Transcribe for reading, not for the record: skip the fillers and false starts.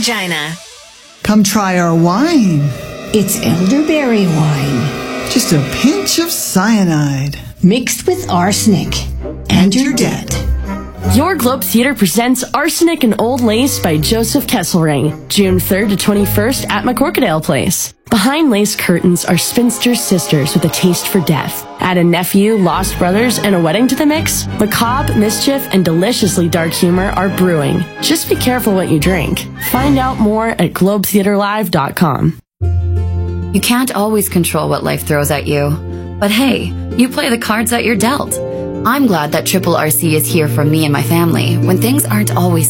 Regina. Come try our wine. It's elderberry wine. Just a pinch of cyanide. Mixed with arsenic. And you're dead. Your Globe Theater presents Arsenic and Old Lace by Joseph Kesselring, June 3rd to 21st at McCorkadale Place. Behind lace curtains are spinster sisters with a taste for death. Add a nephew, lost brothers, and a wedding to the mix. Macabre, mischief, and deliciously dark humor are brewing. Just be careful what you drink. Find out more at globetheaterlive.com. You can't always control what life throws at you. But hey, you play the cards that you're dealt. I'm glad that Triple RC is here for me and my family when things aren't always